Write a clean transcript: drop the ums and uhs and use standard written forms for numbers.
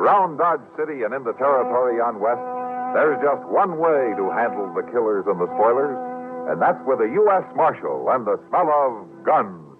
Around Dodge City and in the territory on West, there's just one way to handle the killers and the spoilers, and that's with a U.S. Marshal and the smell of guns.